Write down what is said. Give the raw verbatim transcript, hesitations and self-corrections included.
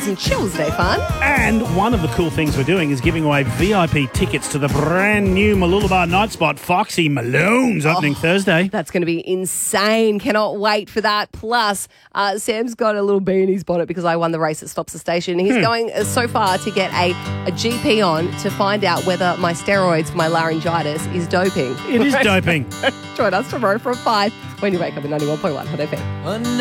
and Chills Day fun. And one of the cool things we're doing is giving away V I P tickets to the brand new Mooloolaba night spot, Foxy Malone's, opening Oh, Thursday. That's going to be insane. Cannot wait for that. Plus, uh, Sam's got a little bee in his bonnet because I won the race at Stops the Station. He's Hmm. going uh, so far to get a, a G P on to find out whether my steroids for my laryngitis is doping. It is doping. Join us tomorrow from five when you wake up at ninety-one point one Hot F M.